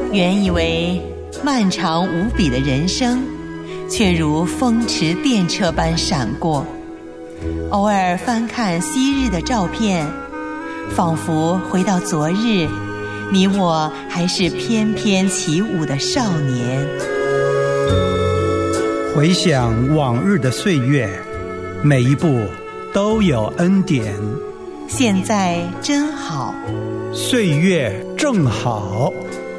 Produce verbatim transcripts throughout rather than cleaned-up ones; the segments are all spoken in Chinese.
原以为漫长无比的人生，却如风驰电掣般闪过。偶尔翻看昔日的照片，仿佛回到昨日，你我还是翩翩起舞的少年。 回想往日的岁月，每一步都有恩典。 现在真好， 岁月正好。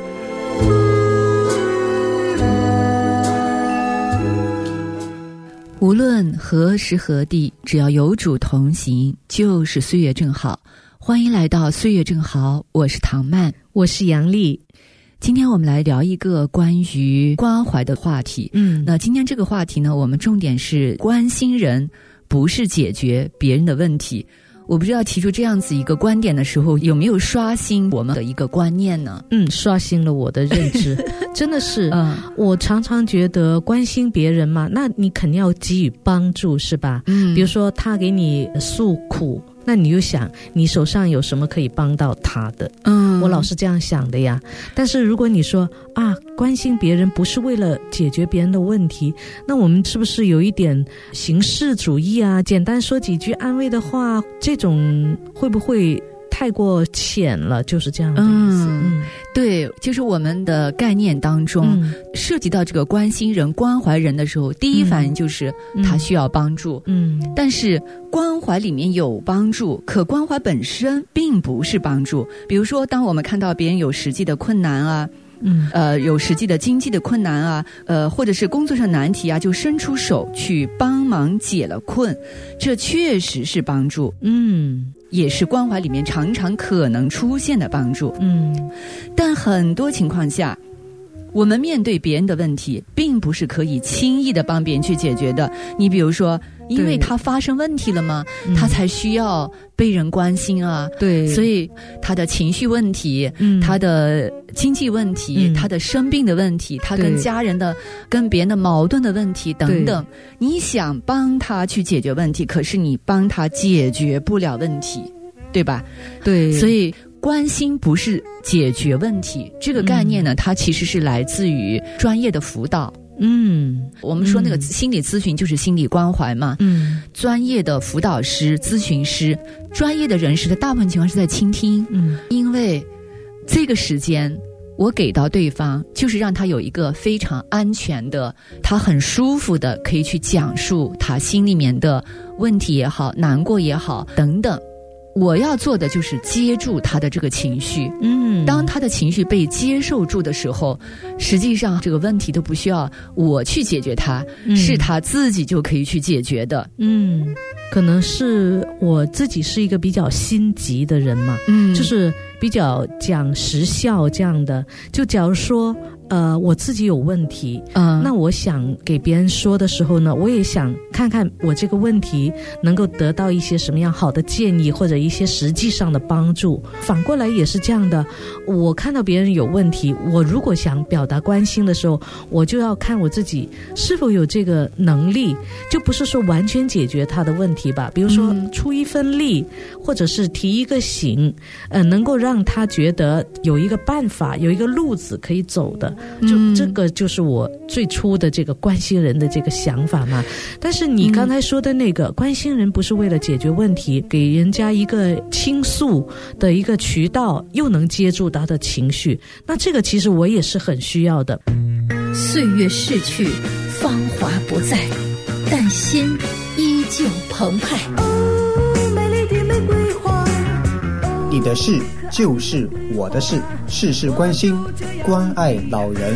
无论何时何地，只要有主同行，就是岁月正好。欢迎来到岁月正好，我是唐曼， 我是杨丽。 今天我们来聊一个关于关怀的话题。嗯，那今天这个话题呢，我们重点是关心人，不是解决别人的问题。我不知道提出这样子一个观点的时候，有没有刷新我们的一个观念呢？ 嗯，刷新了我的认知。真的是、嗯、我常常觉得关心别人嘛，那你肯定要给予帮助，是吧？嗯，比如说他给你诉苦，那你就想你手上有什么可以帮到他的。嗯，我老是这样想的呀。但是如果你说啊，关心别人不是为了解决别人的问题，那我们是不是有一点形式主义啊？简单说几句安慰的话，这种会不会太过浅了？就是这样的意思。嗯， 嗯对，就是我们的概念当中、嗯、涉及到这个关心人关怀人的时候，第一反应就是他需要帮助。嗯，但是关怀里面有帮助，可关怀本身并不是帮助。比如说当我们看到别人有实际的困难啊，嗯，呃，有实际的经济的困难啊，呃，或者是工作上难题啊，就伸出手去帮忙解了困，这确实是帮助。嗯，也是关怀里面常常可能出现的帮助。嗯，但很多情况下，我们面对别人的问题，并不是可以轻易的帮别人去解决的。你比如说，因为他发生问题了吗？他才需要被人关心啊。对，所以他的情绪问题、嗯、他的经济问题、嗯、他的生病的问题，他跟家人的、跟别人的矛盾的问题等等，你想帮他去解决问题，可是你帮他解决不了问题，对吧？对，所以关心不是解决问题，这个概念呢、嗯、它其实是来自于专业的辅导。嗯，我们说那个心理咨询就是心理关怀嘛。嗯，专业的辅导师、咨询师、专业的人士的大部分情况是在倾听。嗯，因为这个时间我给到对方，就是让他有一个非常安全的，他很舒服的可以去讲述他心里面的问题也好，难过也好等等。我要做的就是接住他的这个情绪。嗯，当他的情绪被接受住的时候，实际上这个问题都不需要我去解决它、嗯、是他自己就可以去解决的。嗯， 可能是我自己是一个比较心急的人嘛。嗯，就是比较讲实效这样的。就假如说呃，我自己有问题，嗯，那我想给别人说的时候呢，我也想看看我这个问题能够得到一些什么样好的建议，或者一些实际上的帮助。反过来也是这样的，我看到别人有问题，我如果想表达关心的时候，我就要看我自己是否有这个能力，就不是说完全解决他的问题吧。比如说出一份力，或者是提一个醒，呃，能够让他觉得有一个办法，有一个路子可以走的。就这个就是我最初的这个关心人的这个想法嘛。但是你刚才说的那个、嗯、关心人不是为了解决问题，给人家一个倾诉的一个渠道，又能接住他的情绪，那这个其实我也是很需要的。 岁月逝去，芳华不在，但心依旧澎湃。哦，美丽的玫瑰花， 你的事就是我的事，事事关心，关爱老人。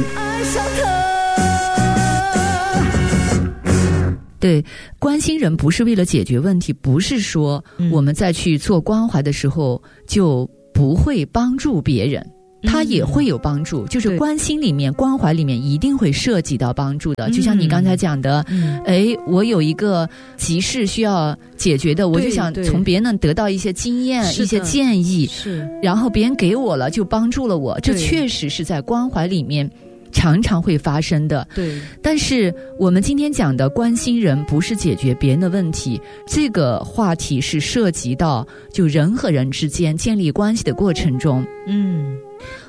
对，关心人不是为了解决问题，不是说我们在去做关怀的时候就不会帮助别人，它也会有帮助，就是关心里面关怀里面一定会涉及到帮助的。就像你刚才讲的，哎，我有一个急事需要解决的，我就想从别人那得到一些经验一些建议，是，然后别人给我了就帮助了我，这确实是在关怀里面常常会发生的。对，但是我们今天讲的关心人不是解决别人的问题，这个话题是涉及到就人和人之间建立关系的过程中，嗯，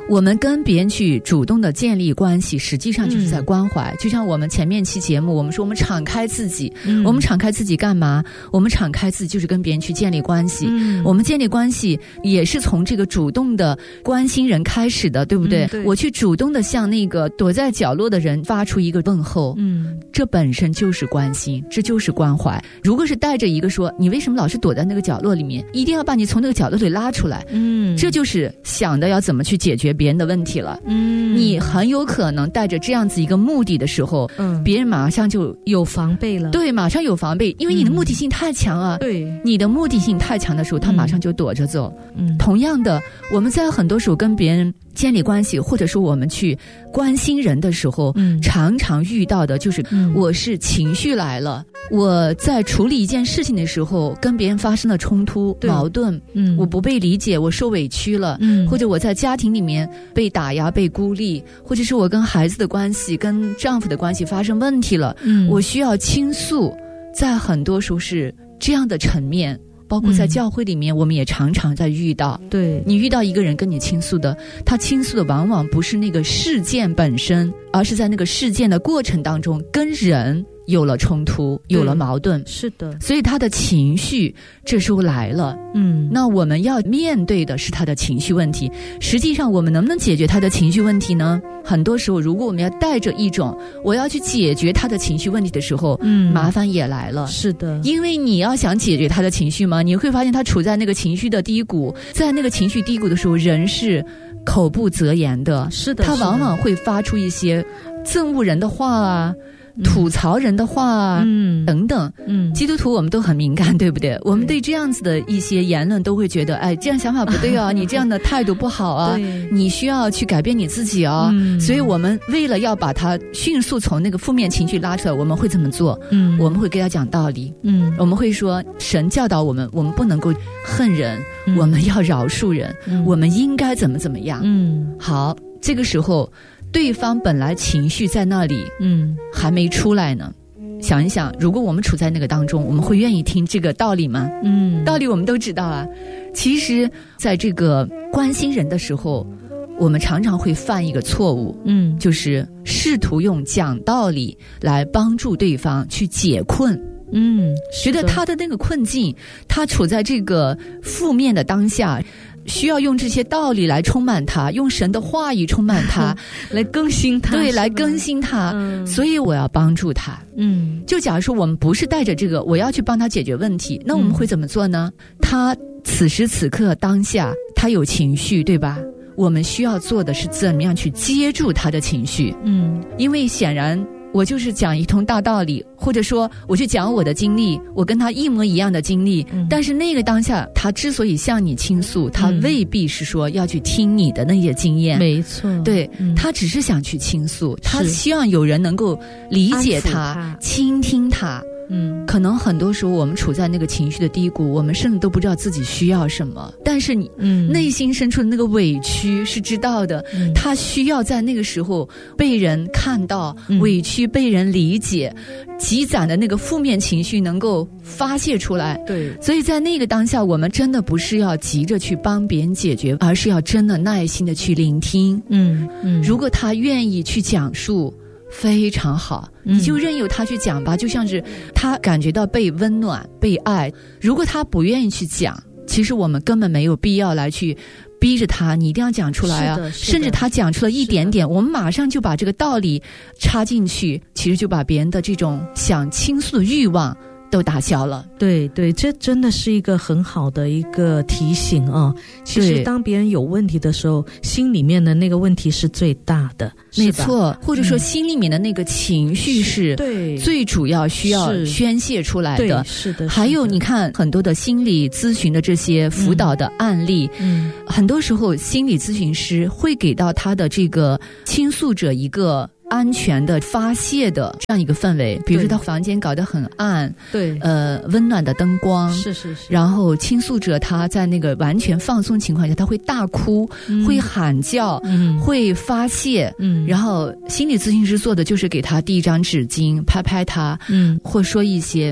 我们跟别人去主动的建立关系，实际上就是在关怀、嗯、就像我们前面期节目我们说我们敞开自己、嗯、我们敞开自己干嘛？我们敞开自己就是跟别人去建立关系、嗯、我们建立关系也是从这个主动的关心人开始的，对不对、嗯、对，我去主动的向那个躲在角落的人发出一个问候，嗯，这本身就是关心，这就是关怀。如果是带着一个说你为什么老是躲在那个角落里面，一定要把你从那个角落里拉出来，嗯，这就是想的要怎么去解决别人的问题了。嗯，你很有可能带着这样子一个目的的时候，嗯，别人马上就有防备了。 对，马上有防备，因为你的目的性太强啊。对、嗯，你的目的性太强的时候，他马上就躲着走。嗯，同样的，我们在很多时候跟别人建立关系，或者说我们去关心人的时候，嗯，常常遇到的就是、嗯、我是情绪来了，我在处理一件事情的时候跟别人发生了冲突矛盾，嗯，我不被理解，我受委屈了，嗯，或者我在家庭里面被打压被孤立，或者是我跟孩子的关系跟丈夫的关系发生问题了，嗯，我需要倾诉，在很多时候是这样的层面，包括在教会里面、嗯、我们也常常在遇到。对，你遇到一个人跟你倾诉的，他倾诉的往往不是那个事件本身，而是在那个事件的过程当中跟人有了冲突，有了矛盾。是的，所以他的情绪这时候来了，嗯，那我们要面对的是他的情绪问题。实际上我们能不能解决他的情绪问题呢？很多时候如果我们要带着一种我要去解决他的情绪问题的时候，嗯，麻烦也来了。是的，因为你要想解决他的情绪嘛，你会发现他处在那个情绪的低谷，在那个情绪低谷的时候，人是口不择言的。是的，他往往会发出一些憎恶人的话啊，吐槽人的话啊，嗯，等等，嗯，基督徒我们都很敏感，对不对？我们对这样子的一些言论都会觉得，哎，这样想法不对啊，你这样的态度不好啊，你需要去改变你自己啊、嗯。所以我们为了要把他迅速从那个负面情绪拉出来，我们会怎么做？嗯，我们会给他讲道理，嗯，我们会说，神教导我们，我们不能够恨人，嗯、我们要饶恕人、嗯，我们应该怎么怎么样？嗯，好，这个时候。对方本来情绪在那里，嗯，还没出来呢。想一想，如果我们处在那个当中，我们会愿意听这个道理吗？嗯，道理我们都知道啊。其实，在这个关心人的时候，我们常常会犯一个错误，嗯，就是试图用讲道理来帮助对方去解困。嗯，觉得他的那个困境，他处在这个负面的当下。需要用这些道理来充满他，用神的话语充满他来更新他， 对，来更新他、嗯、所以我要帮助他。嗯，就假如说我们不是带着这个我要去帮他解决问题，那我们会怎么做呢？嗯、他此时此刻当下他有情绪，对吧？我们需要做的是怎么样去接住他的情绪。嗯，因为显然我就是讲一通大道理，或者说我去讲我的经历，我跟他一模一样的经历、嗯、但是那个当下他之所以向你倾诉，他未必是说要去听你的那些经验，没错，对、嗯、他只是想去倾诉，他希望有人能够理解他，他倾听他。嗯，可能很多时候我们处在那个情绪的低谷，我们甚至都不知道自己需要什么，但是你嗯内心深处的那个委屈是知道的、嗯、他需要在那个时候被人看到、嗯、委屈被人理解，积攒的那个负面情绪能够发泄出来。对，所以在那个当下我们真的不是要急着去帮别人解决，而是要真的耐心的去聆听。嗯嗯，如果他愿意去讲述非常好，你就任由他去讲吧、嗯、就像是他感觉到被温暖被爱。如果他不愿意去讲，其实我们根本没有必要来去逼着他你一定要讲出来啊，甚至他讲出了一点点，我们马上就把这个道理插进去，其实就把别人的这种想倾诉的欲望都打消了。 对对，这真的是一个很好的一个提醒啊！其实当别人有问题的时候，心里面的那个问题是最大的， 没错，或者说心里面的那个情绪是最主要需要宣泄出来的。是的，还有你看很多的心理咨询的这些辅导的案例，嗯，很多时候心理咨询师会给到他的这个倾诉者一个安全的发泄的这样一个氛围，比如说他房间搞得很暗，对，呃，温暖的灯光，是是是，然后倾诉者他在那个完全放松情况下，他会大哭，嗯、会喊叫，嗯、会发泄，嗯，然后心理咨询师做的就是给他递一张纸巾，拍拍他，嗯，或说一些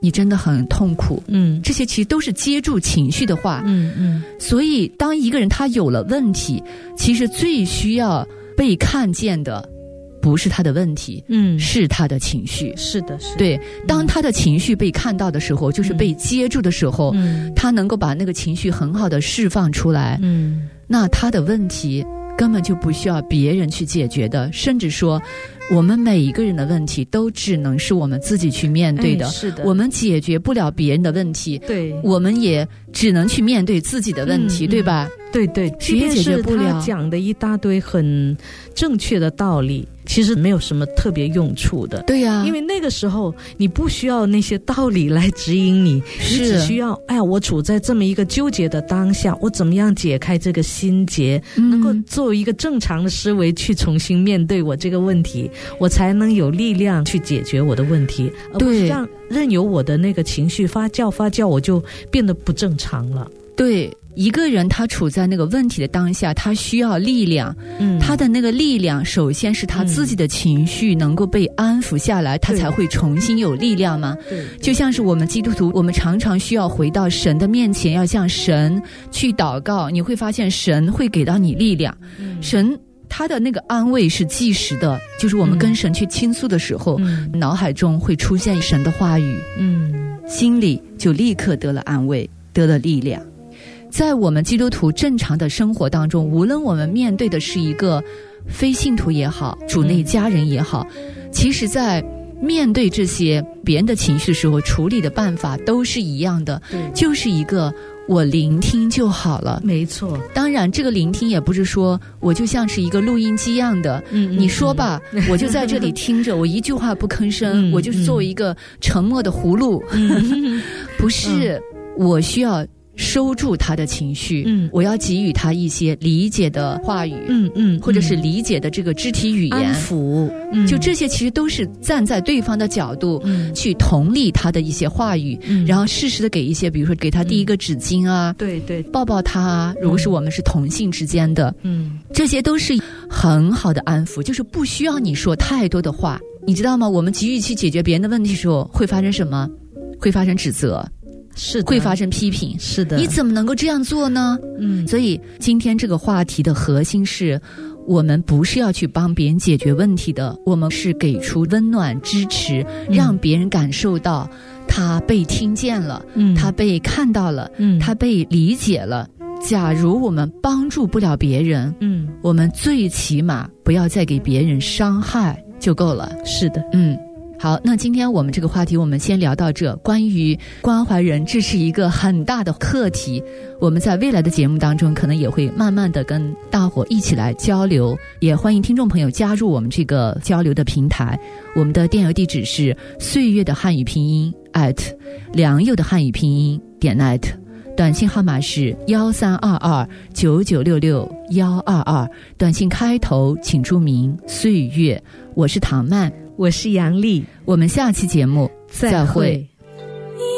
你真的很痛苦。 嗯， 这些其实都是接住情绪的话。 嗯嗯。 所以当一个人他有了问题，其实最需要被看见的不是他的问题， 嗯， 是他的情绪。 是的，是的。 对，当他的情绪被看到的时候，嗯、就是被接住的时候，嗯，他能够把那个情绪很好的释放出来， 嗯， 那他的问题根本就不需要别人去解决的，甚至说我们每一个人的问题都只能是我们自己去面对的。 哎、是的， 我们解决不了别人的问题， 对， 我们也只能去面对自己的问题， 嗯、 对吧？ 对对， 谁也解决不了。 他讲的一大堆很正确的道理，其实没有什么特别用处的。 对呀、啊， 因为那个时候你不需要那些道理来指引你，你只需要哎呀，我处在这么一个纠结的当下，我怎么样解开这个心结，嗯、能够作为一个正常的思维去重新面对我这个问题，我才能有力量去解决我的问题，而不是让任由我的那个情绪发酵发酵，我就变得不正常了。 对，一个人他处在那个问题的当下，他需要力量，嗯，他的那个力量首先是他自己的情绪能够被安抚下来，嗯、他才会重新有力量嘛。 对， 就像是我们基督徒，我们常常需要回到神的面前，要向神去祷告，你会发现神会给到你力量，嗯、神他的那个安慰是即时的，就是我们跟神去倾诉的时候，嗯、脑海中会出现神的话语， 嗯， 心里就立刻得了安慰，得了力量。在我们基督徒正常的生活当中，无论我们面对的是一个非信徒也好，主内家人也好，其实在面对这些别人的情绪的时候，处理的办法都是一样的，就是一个我聆听就好了。 没错， 当然这个聆听也不是说我就像是一个录音机一样的，嗯嗯，你说吧，嗯、我就在这里听着，我一句话不吭声，嗯、我就是作为一个沉默的葫芦，嗯、不是，嗯、我需要收住他的情绪，嗯，我要给予他一些理解的话语， 嗯嗯， 或者是理解的这个肢体语言， 安抚， 嗯，就这些其实都是站在对方的角度，嗯，去同理他的一些话语，嗯，然后适时的给一些，比如说给他递一个纸巾啊， 嗯、对对， 抱抱他啊，如果是我们是同性之间的，嗯，这些都是很好的安抚，就是不需要你说太多的话，你知道吗？我们急于去解决别人的问题的时候，会发生什么？会发生指责。 是的， 会发生批评， 是的， 你怎么能够这样做呢？嗯，所以今天这个话题的核心是，我们不是要去帮别人解决问题的，我们是给出温暖支持，嗯、让别人感受到他被听见了，嗯，他被看到了，嗯，他被理解了。假如我们帮助不了别人，嗯，我们最起码不要再给别人伤害就够了。 是的， 嗯。好，那今天我们这个话题我们先聊到这。关于关怀人，这是一个很大的课题，我们在未来的节目当中可能也会慢慢的跟大伙一起来交流，也欢迎听众朋友加入我们这个交流的平台。我们的电邮地址是岁月的汉语拼音 at 良友的汉语拼音点 net， 短信号码是幺三二二九九六六幺二二，短信开头请注明岁月。我是唐曼， 我是杨丽， 我们下期节目再会。